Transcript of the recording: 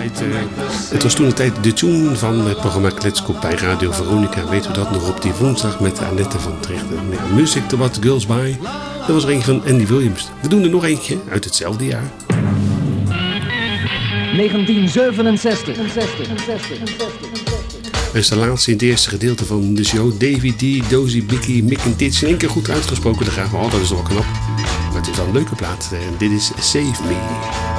tijd. Het was toen de tijd de tune van het programma Kletskop bij Radio Veronica. Weten we dat nog op die woensdag met Annette van Trichten. Music to What Girls Buy. Dat was er eentje van Andy Williams. We doen er nog eentje uit hetzelfde jaar. 1967. Dat is de laatste in het eerste gedeelte van de show. Davy D, Dozy, Bicky, Mick en Tits. In één keer goed uitgesproken. Daar gaan we altijd eens wel knap. Maar het is wel een leuke plaat. En dit is Save Me.